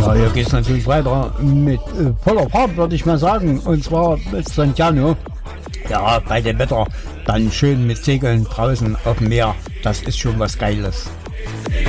Ja, hier geht es natürlich weiter mit voller Fahrt, würde ich mal sagen. Und zwar mit Santiano. Ja, bei dem Wetter dann schön mit Segeln draußen auf dem Meer. Das ist schon was Geiles.